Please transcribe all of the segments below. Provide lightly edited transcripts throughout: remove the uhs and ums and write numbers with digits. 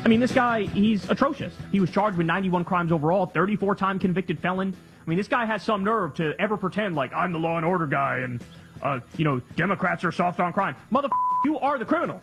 I mean, this guy, he's atrocious. He was charged with 91 crimes overall, 34-time convicted felon. I mean, this guy has some nerve to ever pretend like I'm the law and order guy and, Democrats are soft on crime. Motherfucker, you are the criminal.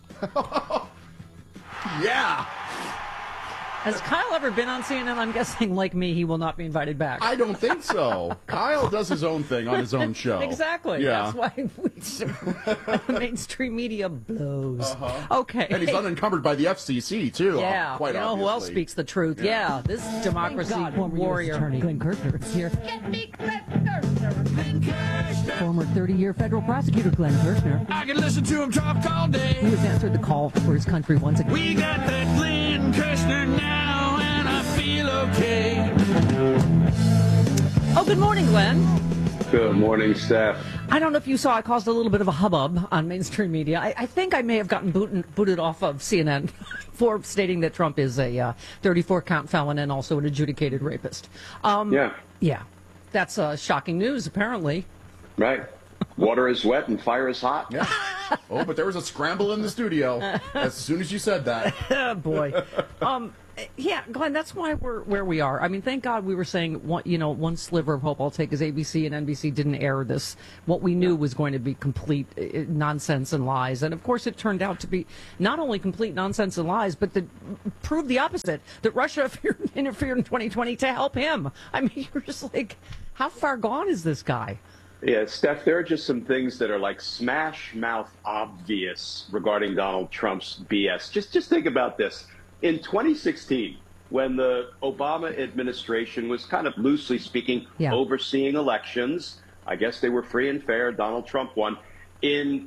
Yeah. Has Kyle ever been on CNN? I'm guessing, like me, he will not be invited back. I don't think so. Kyle does his own thing on his own show. Exactly. Yeah. That's why mainstream media blows. Okay. And he's unencumbered by the FCC, too. Yeah. Quite you know obviously. who else speaks the truth? Yeah. This democracy warrior. Attorney Glenn Kirshner is here. Get me Glenn Kirshner. Glenn Kirshner. Former 30-year federal prosecutor Glenn Kirshner, I can listen to him talk all day. who has answered the call for his country once again. We got that Glenn Kirshner now, and I feel okay. Oh, good morning, Glenn. Good morning, Steph. I don't know if you saw, I caused a little bit of a hubbub on mainstream media. I think I may have gotten booted off of CNN for stating that Trump is a 34-count felon and also an adjudicated rapist. Yeah. Yeah. That's shocking news, apparently. Right. Water is wet and fire is hot. Yeah. Oh, but there was a scramble in the studio as soon as you said that. Oh, boy. Yeah, Glenn, that's why we're where we are. I mean, thank God we were saying, one sliver of hope I'll take is ABC and NBC didn't air this. What we knew was going to be complete nonsense and lies. And, of course, it turned out to be not only complete nonsense and lies, but to prove the opposite, that Russia interfered in 2020 to help him. I mean, you're just like, how far gone is this guy? Yeah, Steph, there are just some things that are like smash mouth obvious regarding Donald Trump's BS. Just think about this. In 2016, when the Obama administration was kind of loosely speaking overseeing elections, I guess they were free and fair, Donald Trump won. In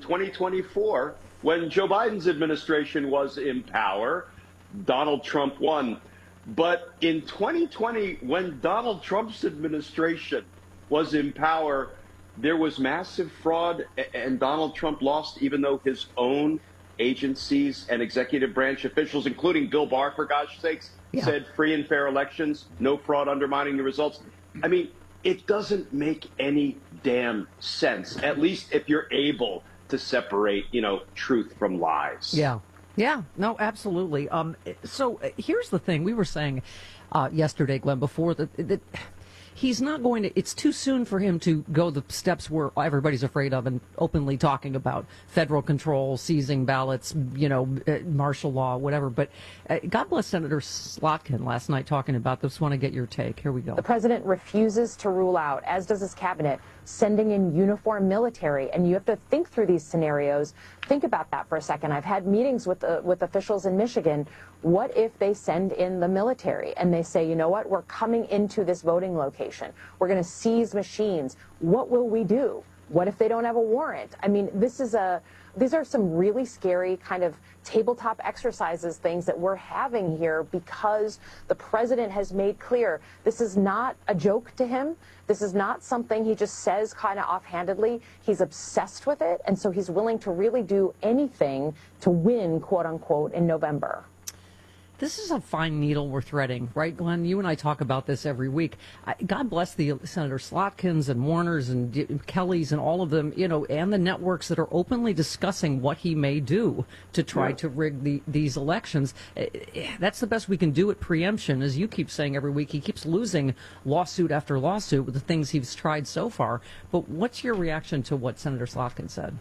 2024, when Joe Biden's administration was in power, Donald Trump won. But in 2020, when Donald Trump's administration was in power, there was massive fraud, and Donald Trump lost, even though his own agencies and executive branch officials, including Bill Barr, for gosh sakes, said free and fair elections, no fraud undermining the results. I mean, it doesn't make any damn sense, at least if you're able to separate, truth from lies. Yeah. Yeah, no, absolutely. So here's the thing. We were saying yesterday, Glenn, before that he's not going to, it's too soon for him to go the steps where everybody's afraid of and openly talking about federal control, seizing ballots, martial law, whatever. But God bless Senator Slotkin last night talking about this. Want to get your take. Here we go. The president refuses to rule out, as does his cabinet, sending in uniformed military. And you have to think through these scenarios. Think about that for a second. I've had meetings with officials in Michigan. What if they send in the military and they say, you know what, we're coming into this voting location. We're going to seize machines. What will we do? What if they don't have a warrant? I mean, these are some really scary kind of tabletop exercises, things that we're having here because the president has made clear this is not a joke to him. This is not something he just says kind of offhandedly. He's obsessed with it, and so he's willing to really do anything to win, quote unquote, in November. This is a fine needle we're threading, right, Glenn? You and I talk about this every week. God bless the Senator Slotkins and Warners and Kellys and all of them, and the networks that are openly discussing what he may do to try to rig these elections. That's the best we can do at preemption. As you keep saying every week, he keeps losing lawsuit after lawsuit with the things he's tried so far. But what's your reaction to what Senator Slotkin said?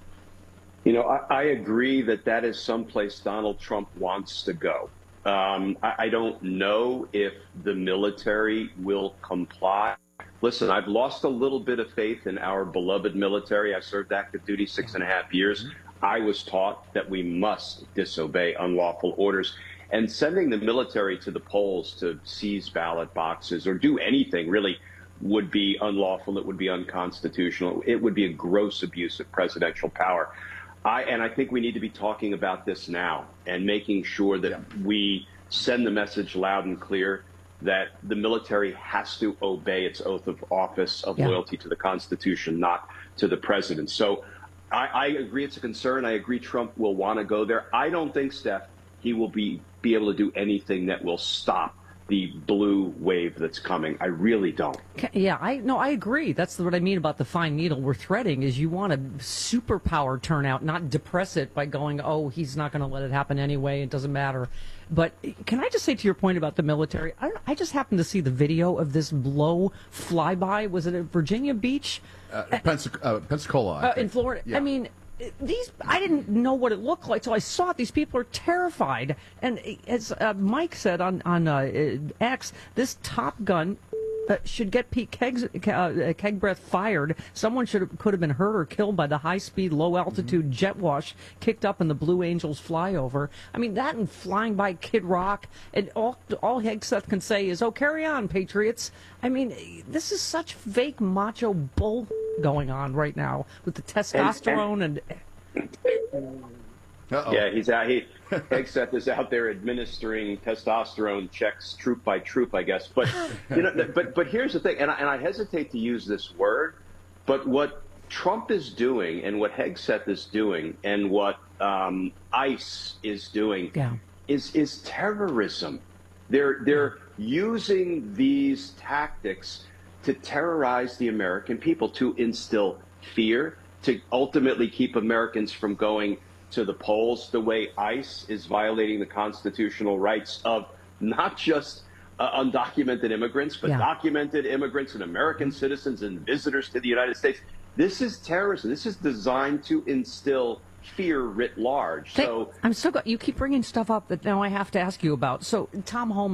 I agree that is someplace Donald Trump wants to go. I don't know if the military will comply. Listen, I've lost a little bit of faith in our beloved military. I served active duty 6.5 years. I was taught that we must disobey unlawful orders. And sending the military to the polls to seize ballot boxes or do anything really would be unlawful. It would be unconstitutional. It would be a gross abuse of presidential power. I think we need to be talking about this now and making sure that we send the message loud and clear that the military has to obey its oath of office of loyalty to the Constitution, not to the president. So I agree it's a concern. I agree Trump will want to go there. I don't think, Steph, he will be able to do anything that will stop the blue wave that's coming. I really don't. Yeah, I agree. That's what I mean about the fine needle we're threading is you want a superpower turnout, not depress it by going, oh, he's not going to let it happen anyway. It doesn't matter. But can I just say to your point about the military, I just happened to see the video of this blow flyby. Was it at Virginia Beach? Pensacola. In Florida. Yeah. I mean, I didn't know what it looked like, so I saw it. These people are terrified. And as Mike said on X, this Top Gun should get Pete Kegbreath fired. Someone could have been hurt or killed by the high-speed, low-altitude jet wash kicked up in the Blue Angels flyover. I mean, that and flying by Kid Rock, and all Hegseth can say is, oh, carry on, Patriots. I mean, this is such fake macho bull going on right now with the testosterone and Yeah, he's out. Hegseth is out there administering testosterone checks troop by troop, I guess. But but here's the thing, and I hesitate to use this word, but what Trump is doing, and what Hegseth is doing, and what ICE is doing, is terrorism. They're using these tactics to terrorize the American people, to instill fear, to ultimately keep Americans from going to the polls, the way ICE is violating the constitutional rights of not just undocumented immigrants, but documented immigrants and American citizens and visitors to the United States. This is terrorism. This is designed to instill fear writ large. I'm so glad you keep bringing stuff up that now I have to ask you about. So Tom Homan